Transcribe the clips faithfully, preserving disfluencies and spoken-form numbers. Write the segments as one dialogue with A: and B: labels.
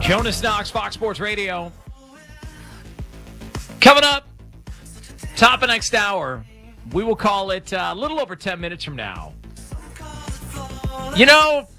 A: Jonas Knox, Fox Sports Radio. Coming up, top of next hour, we will call it uh, a little over ten minutes from now. You know,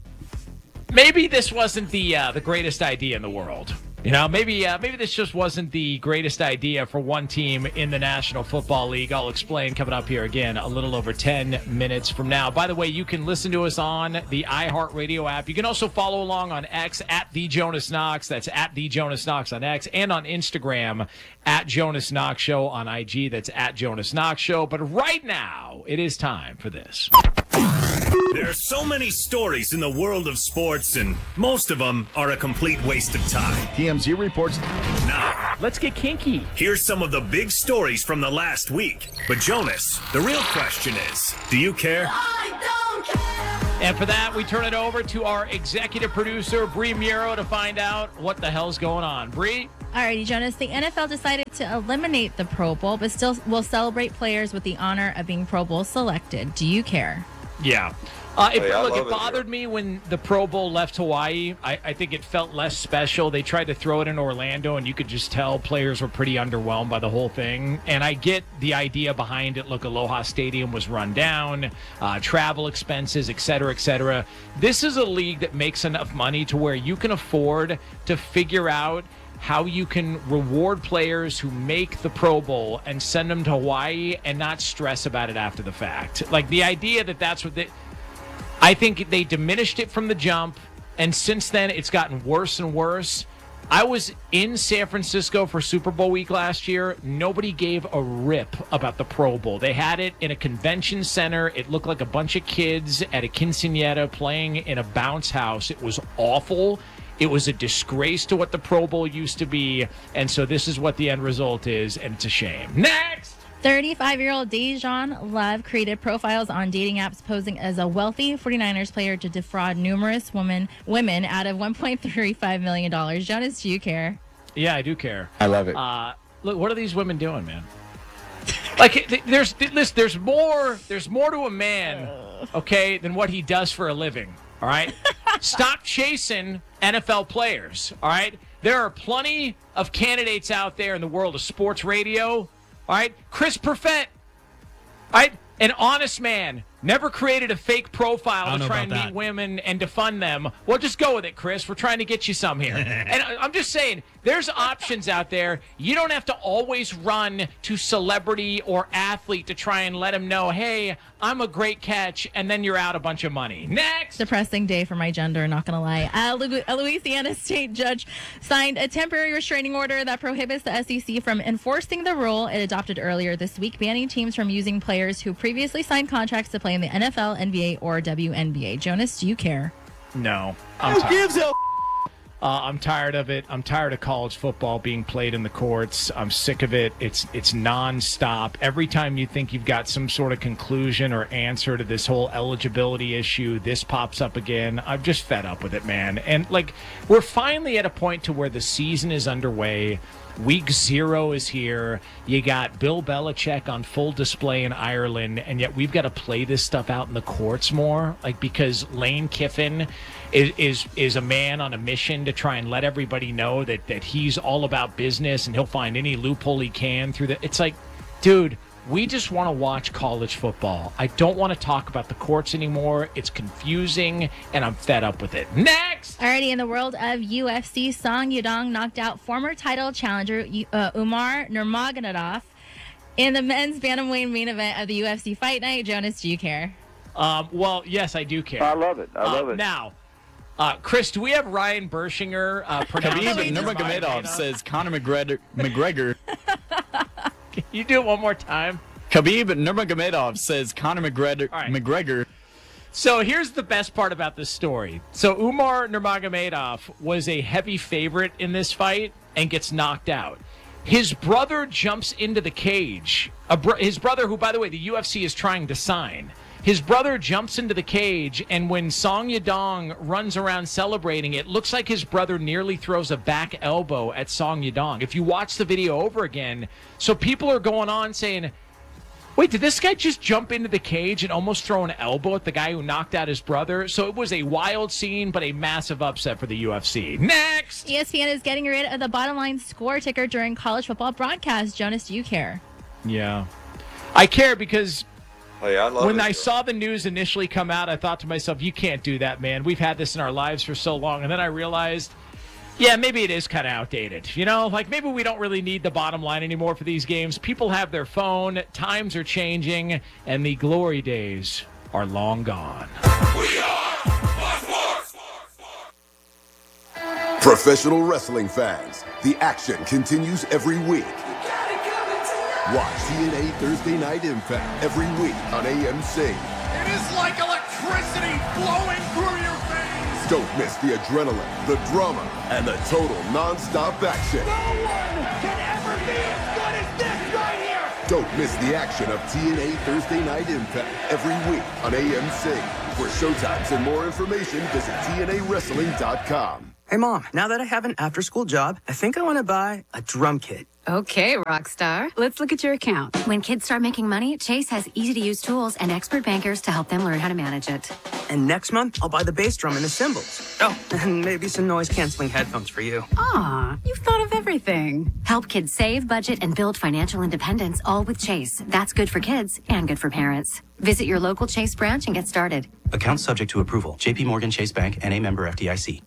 A: maybe this wasn't the uh, the greatest idea in the world. You know, maybe uh, maybe this just wasn't the greatest idea for one team in the National Football League. I'll explain coming up here again a little over ten minutes from now. By the way, you can listen to us on the iHeartRadio app. You can also follow along on X at The Jonas Knox. That's at The Jonas Knox on X, and on Instagram at Jonas Knox Show, on I G. That's at Jonas Knox Show. But right now, it is time for this.
B: There are so many stories in the world of sports, and most of them are a complete waste of time.
C: T M Z reports.
B: Now,
A: let's get kinky.
B: Here's some of the big stories from the last week. But Jonas, the real question is, do you care?
D: I don't care.
A: And for that, we turn it over to our executive producer, Bree Muro, to find out what the hell's going on. Bree?
E: Alrighty, Jonas. The N F L decided to eliminate the Pro Bowl, but still will celebrate players with the honor of being Pro Bowl selected. Do you care?
A: Yeah. Uh, it,
F: Oh, yeah, I
A: look,
F: love
A: it
F: it
A: bothered
F: here.
A: me when the Pro Bowl left Hawaii. I, I think it felt less special. They tried to throw it in Orlando, and you could just tell players were pretty underwhelmed by the whole thing. And I get the idea behind it. Look, Aloha Stadium was run down, uh, travel expenses, et cetera, et cetera. This is a league that makes enough money to where you can afford to figure out how you can reward players who make the Pro Bowl and send them to Hawaii and not stress about it after the fact. Like, the idea that that's what they... I think they diminished it from the jump, and since then it's gotten worse and worse. I was in San Francisco for Super Bowl week last year. Nobody gave a rip about the Pro Bowl. They had it in a convention center. It looked like a bunch of kids at a quinceañera playing in a bounce house. It was awful. It was a disgrace to what the Pro Bowl used to be, and so this is what the end result is, and it's a shame. Next!
E: thirty-five-year-old Dejan Love created profiles on dating apps posing as a wealthy 49ers player to defraud numerous women women out of one point three five million dollars. Jonas, do you care?
A: Yeah, I do care.
C: I love it.
A: Uh, look, what are these women doing, man? Like, th- there's th- listen, there's more there's more to a man, okay, than what he does for a living. All right, stop chasing N F L players. All right, there are plenty of candidates out there in the world of sports radio. All right, Chris Perfett, all right, an honest man, never created a fake profile to try and meet women and to fund them. Well, just go with it, Chris. We're trying to get you some here. And I- I'm just saying, there's options out there. You don't have to always run to celebrity or athlete to try and let them know, hey, I'm a great catch, and then you're out a bunch of money. Next!
E: Depressing day for my gender, not going to lie. Uh, Lu- a Louisiana state judge signed a temporary restraining order that prohibits the S E C from enforcing the rule it adopted earlier this week, banning teams from using players who previously signed contracts to play in the N F L, N B A, or W N B A. Jonas, do you care?
A: No. I'm
C: Who
A: tired.
C: gives a
A: Uh, I'm tired of it. I'm tired of college football being played in the courts. I'm sick of it. It's it's nonstop. Every time you think you've got some sort of conclusion or answer to this whole eligibility issue, this pops up again. I'm just fed up with it, man. And, like, we're finally at a point to where the season is underway. Week zero is here. You got Bill Belichick on full display in Ireland, and yet we've got to play this stuff out in the courts more, like, because Lane Kiffin is is is a man on a mission to try and let everybody know that that he's all about business and he'll find any loophole he can through the. It's like, dude, we just want to watch college football. I don't want to talk about the courts anymore. It's confusing, and I'm fed up with it. Next!
E: Alrighty, in the world of U F C, Song Yadong knocked out former title challenger uh, Umar Nurmagomedov in the men's bantamweight main event of the U F C Fight Night. Jonas, do you care?
A: Um, well, yes, I do care.
F: I love it. I love
A: Uh,
F: it.
A: Now, uh, Chris, do we have Ryan Bershinger uh, pronouncing
C: Khabib
A: his
C: Nurmagomedov
A: Nurmagomedov?
C: says Conor McGregor. McGregor.
A: Can you do it one more time?
C: Khabib Nurmagomedov says Conor McGregor.
A: All right.
C: McGregor.
A: So here's the best part about this story. So Umar Nurmagomedov was a heavy favorite in this fight and gets knocked out. His brother jumps into the cage. A br- his brother, who, by the way, the U F C is trying to sign. His brother jumps into the cage, and when Song Yadong runs around celebrating, it looks like his brother nearly throws a back elbow at Song Yadong. If you watch the video over again, so people are going on saying, Wait, did this guy just jump into the cage and almost throw an elbow at the guy who knocked out his brother? So it was a wild scene, but a massive upset for the U F C. Next!
E: E S P N is getting rid of the bottom line score ticker during college football broadcasts. Jonas, do you care?
A: Yeah. I care because
F: Oh, yeah, I love
A: when
F: it.
A: I saw the news initially come out, I thought to myself, you can't do that, man. We've had this in our lives for so long. And then I realized, yeah, maybe it is kind of outdated. You know, like maybe we don't really need the bottom line anymore for these games. People have their phone, times are changing, and the glory days are long gone.
G: We are Fox Sports.
H: Professional wrestling fans, the action continues every week. Watch T N A Thursday Night Impact every week on A M C.
G: It is like electricity flowing through your veins.
H: Don't miss the adrenaline, the drama, and the total non-stop action.
G: No one can ever be as good as this right here.
H: Don't miss the action of T N A Thursday Night Impact every week on A M C. For showtimes and more information, visit T N A wrestling dot com.
I: Hey, Mom, now that I have an after-school job, I think I want to buy a drum kit.
J: Okay, Rockstar. Let's look at your account.
K: When kids start making money, Chase has easy-to-use tools and expert bankers to help them learn how to manage it.
I: And next month, I'll buy the bass drum and the cymbals. Oh, and maybe some noise-canceling headphones for you.
J: Aw, you've thought of everything.
K: Help kids save, budget, and build financial independence, all with Chase. That's good for kids and good for parents. Visit your local Chase branch and get started.
L: Account subject to approval. J P Morgan Chase Bank, N A member F D I C.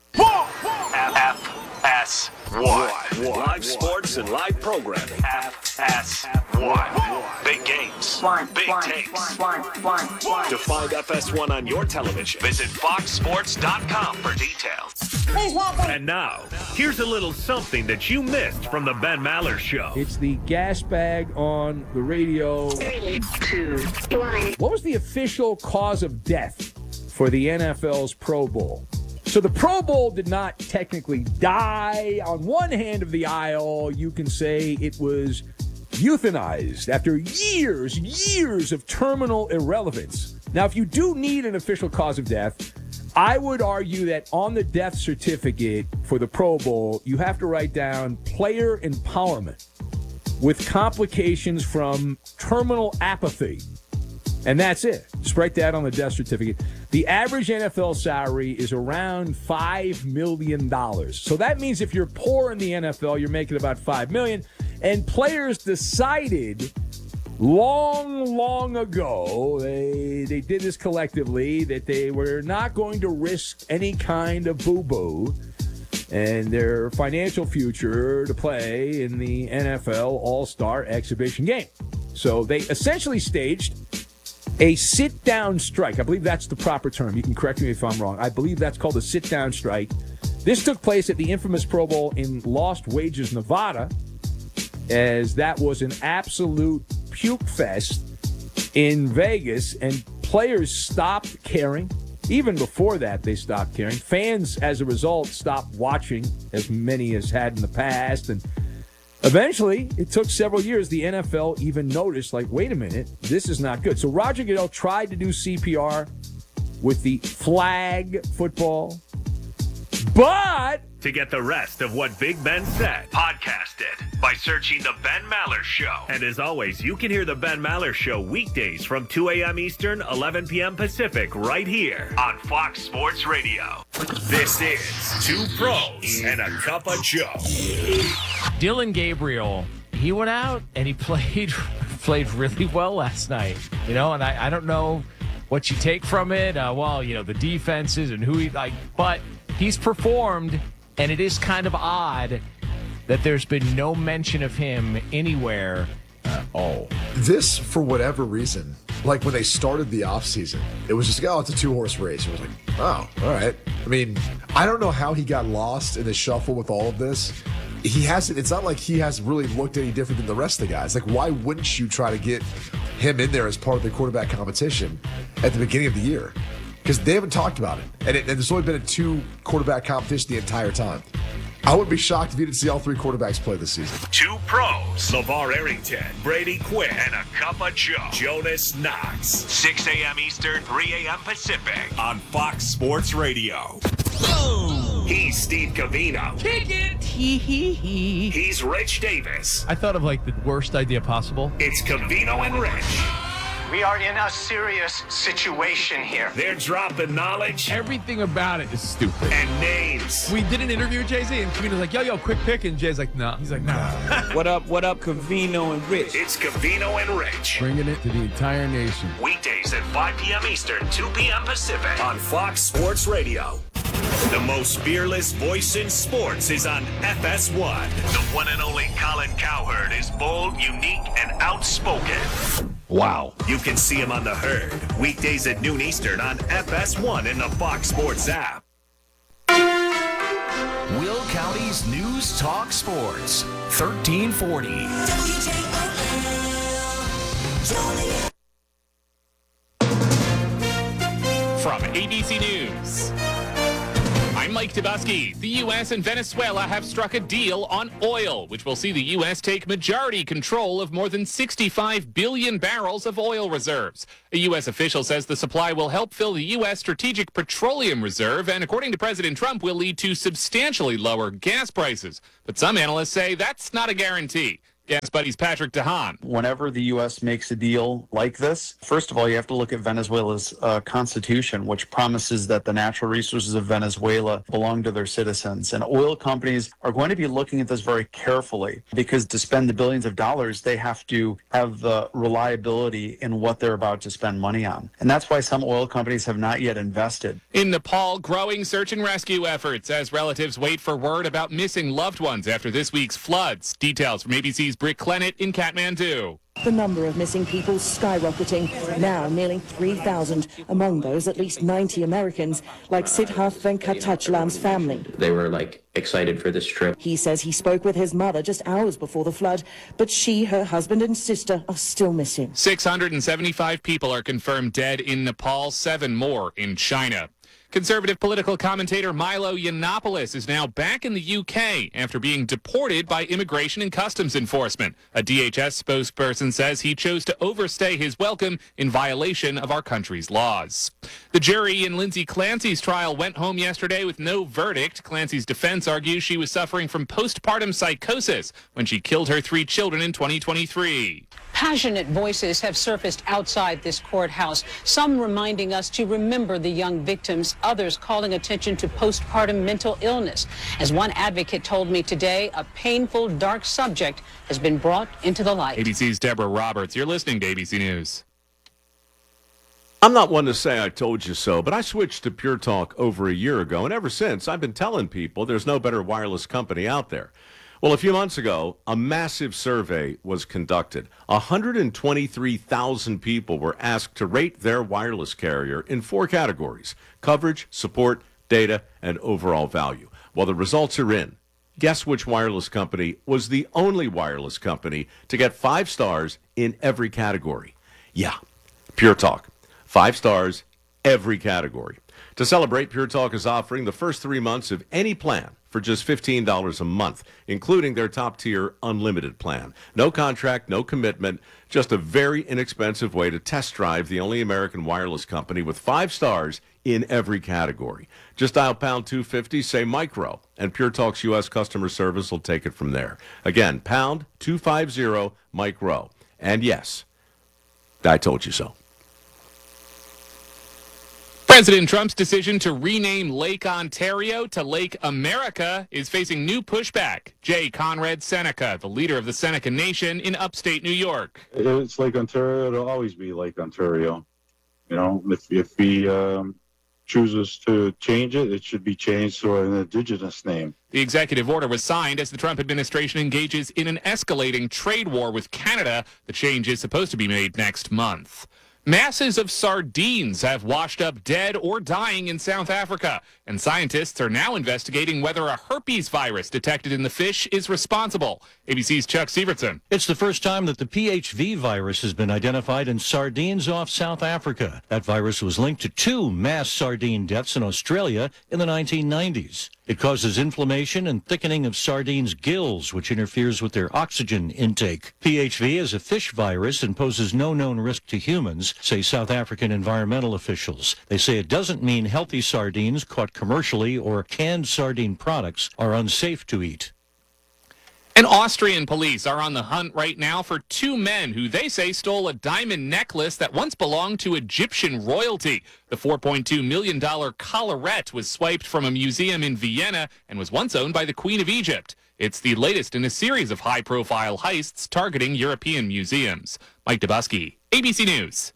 B: F S one. Live sports and live programming. F S one. Big games.
D: One,
B: Big
D: one,
B: takes.
D: one, one, one.
B: To find F S one on your television, visit fox sports dot com for details.
D: Please welcome.
B: And now, here's a little something that you missed from the Ben Maller Show.
M: It's the gas bag on the radio.
D: Three, two, one.
M: What was the official cause of death for the N F L's Pro Bowl? So the Pro Bowl did not technically die. On one hand of the aisle, you can say it was euthanized after years, years of terminal irrelevance. Now, if you do need an official cause of death, I would argue that on the death certificate for the Pro Bowl, you have to write down player empowerment with complications from terminal apathy. And that's it. Just write that on the death certificate. The average N F L salary is around five million dollars. So that means if you're poor in the N F L, you're making about five million dollars. And players decided long, long ago, they, they did this collectively, that they were not going to risk any kind of boo-boo and their financial future to play in the N F L All-Star Exhibition game. So they essentially staged a sit-down strike. I believe that's the proper term. You can correct me if I'm wrong. I believe that's called a sit-down strike. This took place at the infamous Pro Bowl in Lost Wages, Nevada, as that was an absolute puke fest in Vegas, and players stopped caring. Even before that, they stopped caring. Fans, as a result, stopped watching, as many as had in the past, and eventually, it took several years. The N F L even noticed, like, wait a minute, this is not good. So Roger Goodell tried to do C P R with the flag football, but
B: To get the rest of what Big Ben said, podcast it by searching The Ben Maller Show. And as always, you can hear The Ben Maller Show weekdays from two a.m. Eastern, eleven p.m. Pacific, right here on Fox Sports Radio. This is Two Pros and a Cup of Joe.
A: Dylan Gabriel, he went out and he played played really well last night. You know, and I, I don't know what you take from it. Uh, well, you know, the defenses and who he like, but he's performed, and it is kind of odd that there's been no mention of him anywhere at all.
N: This, for whatever reason, like when they started the offseason, it was just like, oh, it's a two-horse race. It was like, oh, all right. I mean, I don't know how he got lost in the shuffle with all of this. He hasn't, it's not like he has really looked any different than the rest of the guys. Like, why wouldn't you try to get him in there as part of the quarterback competition at the beginning of the year? Because they haven't talked about it. And, it. and there's only been a two quarterback competition the entire time. I would be shocked if you didn't see all three quarterbacks play this season.
B: Two Pros, LeVar Arrington, Brady Quinn, and a Cup of Joe, Jonas Knox. six a.m. Eastern, three a.m. Pacific on Fox Sports Radio. Boom! He's Steve Covino.
F: Kick it! Hee hee hee.
B: He's Rich Davis.
F: I thought of like the worst idea possible.
B: It's Covino and Rich.
O: We are in a serious situation here.
B: They're dropping knowledge.
F: Everything about it is stupid.
B: And names.
F: We did an interview with Jay-Z, and Covino's like, yo, yo, quick pick. And Jay's like, no. Nah. He's like, nah.
P: What up, what up, Covino and Rich?
B: It's Covino and Rich.
M: Bringing it to the entire nation.
B: Weekdays at five p.m. Eastern, two p.m. Pacific on Fox Sports Radio. The most fearless voice in sports is on F S one. The one and only Colin Cowherd is bold, unique, and outspoken.
F: Wow.
B: You can see him on The Herd, weekdays at noon Eastern on F S one in the Fox Sports app.
Q: Will County's News Talk Sports, thirteen forty.
R: From A B C News, I'm Mike Tebusky. The U S and Venezuela have struck a deal on oil, which will see the U S take majority control of more than sixty-five billion barrels of oil reserves. A U S official says the supply will help fill the U S Strategic Petroleum Reserve and, according to President Trump, will lead to substantially lower gas prices. But some analysts say that's not a guarantee. Gas Buddy's Patrick DeHaan.
S: Whenever the U S makes a deal like this, first of all, you have to look at Venezuela's uh, constitution, which promises that the natural resources of Venezuela belong to their citizens. And oil companies are going to be looking at this very carefully because to spend the billions of dollars, they have to have the reliability in what they're about to spend money on. And that's why some oil companies have not yet invested.
R: In Nepal, growing search and rescue efforts as relatives wait for word about missing loved ones after this week's floods. Details from A B C's Britt Clennett in Kathmandu.
T: The number of missing people skyrocketing, now nearly three thousand. Among those, at least ninety Americans, like Siddharth Venkatachalam's family.
U: They were like excited for this trip.
T: He says he spoke with his mother just hours before the flood, but she, her husband and sister are still missing.
R: six hundred seventy-five people are confirmed dead in Nepal, seven more in China. Conservative political commentator Milo Yiannopoulos is now back in the U K after being deported by Immigration and Customs Enforcement. A D H S spokesperson says he chose to overstay his welcome in violation of our country's laws. The jury in Lindsay Clancy's trial went home yesterday with no verdict. Clancy's defense argues she was suffering from postpartum psychosis when she killed her three children in twenty twenty-three.
V: Passionate voices have surfaced outside this courthouse, some reminding us to remember the young victims, others calling attention to postpartum mental illness. As one advocate told me today, a painful, dark subject has been brought into the light.
R: A B C's Deborah Roberts. You're listening to A B C News.
W: I'm not one to say I told you so, but I switched to Pure Talk over a year ago, and ever since, I've been telling people there's no better wireless company out there. Well, a few months ago, a massive survey was conducted. one hundred twenty-three thousand people were asked to rate their wireless carrier in four categories: coverage, support, data, and overall value. Well, the results are in. Guess which wireless company was the only wireless company to get five stars in every category? Yeah, Pure Talk. Five stars, every category. To celebrate, Pure Talk is offering the first three months of any plan for just fifteen dollars a month, including their top-tier unlimited plan. No contract, no commitment, just a very inexpensive way to test drive the only American wireless company with five stars in every category. Just dial pound two fifty, say micro, and Pure Talk's U S customer service will take it from there. Again, pound two fifty, micro. And yes, I told you so.
R: President Trump's decision to rename Lake Ontario to Lake America is facing new pushback. Jay Conrad Seneca, the leader of the Seneca Nation in upstate New York.
X: It's Lake Ontario. It'll always be Lake Ontario. You know, if, if he um, chooses to change it, it should be changed to an indigenous name.
R: The executive order was signed as the Trump administration engages in an escalating trade war with Canada. The change is supposed to be made next month. Masses of sardines have washed up dead or dying in South Africa, and scientists are now investigating whether a herpes virus detected in the fish is responsible. A B C's Chuck Sievertson.
Y: It's the first time that the P H V virus has been identified in sardines off South Africa. That virus was linked to two mass sardine deaths in Australia in the nineteen nineties. It causes inflammation and thickening of sardines' gills, which interferes with their oxygen intake. P H V is a fish virus and poses no known risk to humans. say South African environmental officials. They say it doesn't mean healthy sardines caught commercially or canned sardine products are unsafe to eat.
R: And Austrian police are on the hunt right now for two men who they say stole a diamond necklace that once belonged to Egyptian royalty. The four point two million dollars collarette was swiped from a museum in Vienna and was once owned by the Queen of Egypt. It's the latest in a series of high-profile heists targeting European museums. Mike Dubusky, A B C News.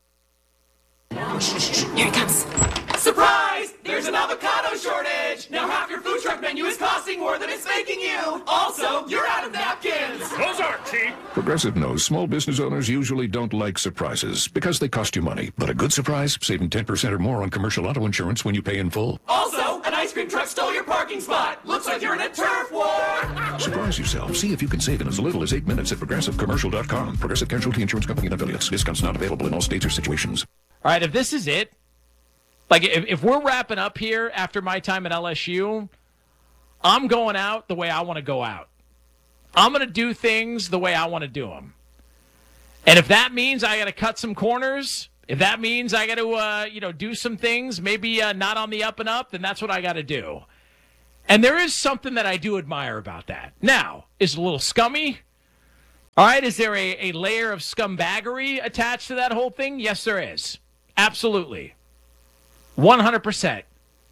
C: Here it comes. Surprise! There's an avocado shortage! Now half your food truck menu is costing more than it's making you! Also, you're out of napkins!
E: Those aren't cheap! Progressive knows small business owners usually don't like surprises because they cost you money. But a good surprise, saving ten percent or more on commercial auto insurance when you pay in full.
C: Also, an ice cream truck stole your parking spot! Looks like you're in a turf war!
E: Surprise yourself. See if you can save in as little as eight minutes at progressive commercial dot com. Progressive Casualty Insurance Company and affiliates. Discounts not available in all states or situations.
A: All right, if this is it, like if, if we're wrapping up here after my time at L S U, I'm going out the way I want to go out. I'm going to do things the way I want to do them. And if that means I got to cut some corners, if that means I got to, uh, you know, do some things, maybe uh, not on the up and up, then that's what I got to do. And there is something that I do admire about that. Now, is it a little scummy? All right, is there a, a layer of scumbaggery attached to that whole thing? Yes, there is. Absolutely. one hundred percent.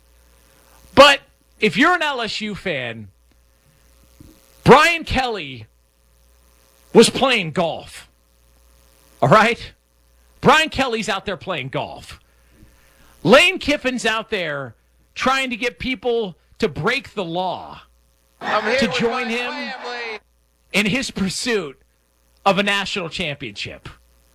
A: But if you're an L S U fan, Brian Kelly was playing golf. All right? Brian Kelly's out there playing golf. Lane Kiffin's out there trying to get people to break the law, to join him family. in his pursuit of a national championship.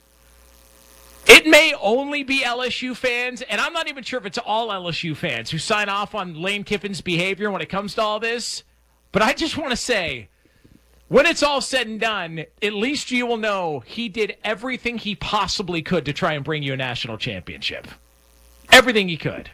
A: It may only be L S U fans, and I'm not even sure if it's all L S U fans who sign off on Lane Kiffin's behavior when it comes to all this, but I just want to say, when it's all said and done, at least you will know he did everything he possibly could to try and bring you a national championship. Everything he could.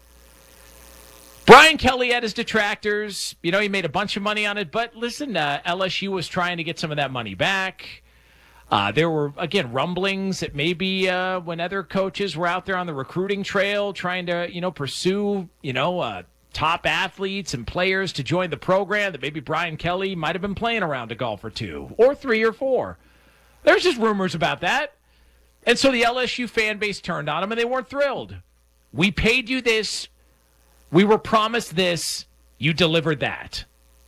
A: Brian Kelly had his detractors. You know, he made a bunch of money on it, but listen, uh, L S U was trying to get some of that money back. Uh, there were, again, rumblings that maybe uh, when other coaches were out there on the recruiting trail trying to, you know, pursue, you know, uh, top athletes and players to join the program, that maybe Brian Kelly might have been playing around a golf or two or three or four. There's just rumors about that. And so the L S U fan base turned on him, and they weren't thrilled. We paid you this. We were promised this. You delivered that.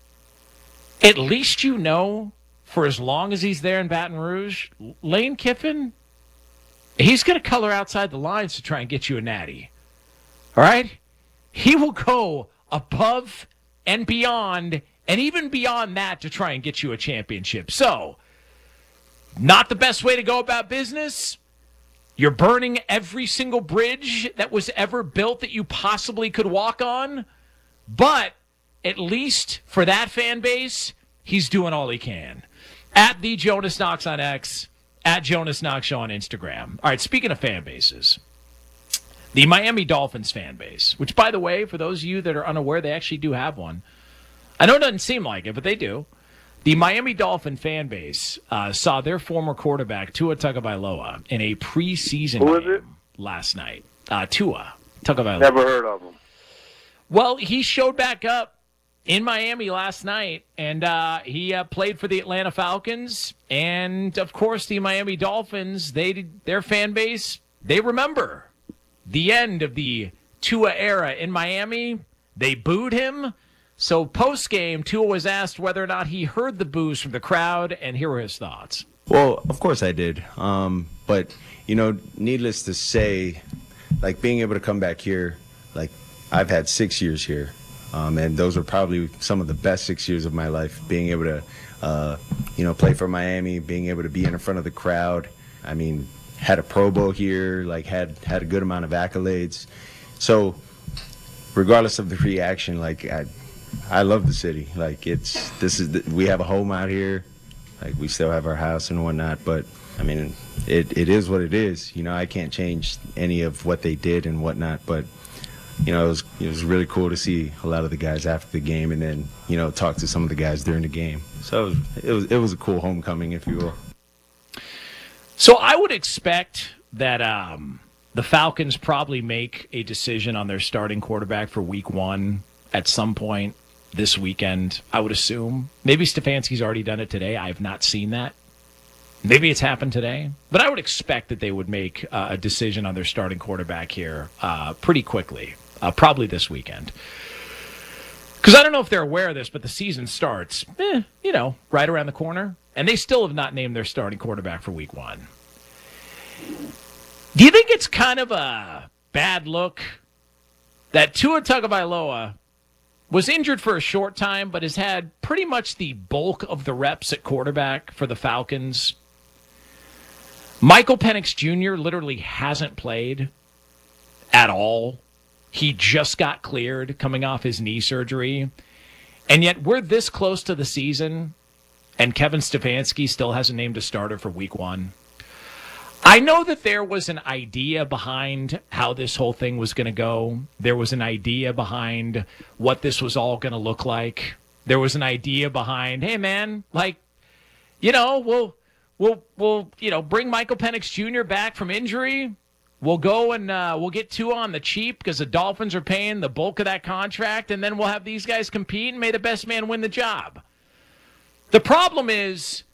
A: At least you know, for as long as he's there in Baton Rouge, Lane Kiffin, he's going to color outside the lines to try and get you a natty. All right? He will go above and beyond, and even beyond that, to try and get you a championship. So, not the best way to go about business. You're burning every single bridge that was ever built that you possibly could walk on. But at least for that fan base, he's doing all he can. At the Jonas Knox on X, at Jonas Knox Show on Instagram. All right, speaking of fan bases, the Miami Dolphins fan base, which, by the way, for those of you that are unaware, they actually do have one. I know it doesn't seem like it, but they do. The Miami Dolphin fan base uh, saw their former quarterback, Tua Tagovailoa, in a preseason
G: Who is
C: game
G: it?
A: last night. Uh, Tua Tagovailoa.
G: Never heard of him.
A: Well, he showed back up in Miami last night, and uh, he uh, played for the Atlanta Falcons. And, of course, the Miami Dolphins, they their fan base, they remember the end of the Tua era in Miami. They booed him. So post-game, Tua was asked whether or not he heard the boos from the crowd, and here were his thoughts.
H: Well, of course I did. Um, but, you know, needless to say, like being able to come back here, like I've had six years here. Um, and those were probably some of the best six years of my life, being able to, uh, you know, play for Miami, being able to be in front of the crowd. I mean, had a Pro Bowl here, like had, had a good amount of accolades. So regardless of the reaction, like I, I love the city. Like it's, this is, the, we have a home out here. Like we still have our house and whatnot, but I mean, it, it is what it is. You know, I can't change any of what they did and whatnot, but you know, it was, it was really cool to see a lot of the guys after the game, and then, you know, talk to some of the guys during the game. So it was, it was, it was a cool homecoming, if you will.
A: So I would expect that um, the Falcons probably make a decision on their starting quarterback for week one at some point this weekend, I would assume. Maybe Stefanski's already done it today. I have not seen that. Maybe it's happened today. But I would expect that they would make uh, a decision on their starting quarterback here uh, pretty quickly, uh, probably this weekend. Because I don't know if they're aware of this, but the season starts, eh, you know, right around the corner. And they still have not named their starting quarterback for week one. Do you think it's kind of a bad look that Tua Tagovailoa was injured for a short time, but has had pretty much the bulk of the reps at quarterback for the Falcons? Michael Penix Junior literally hasn't played at all. He just got cleared coming off his knee surgery. And yet we're this close to the season, and Kevin Stefanski still hasn't named a starter for week one. I know that there was an idea behind how this whole thing was going to go. There was an idea behind what this was all going to look like. There was an idea behind, hey, man, like, you know, we'll, we'll, we'll, you know, bring Michael Penix Junior back from injury. We'll go and uh, we'll get Tua on the cheap because the Dolphins are paying the bulk of that contract, and then we'll have these guys compete, and may the best man win the job. The problem is,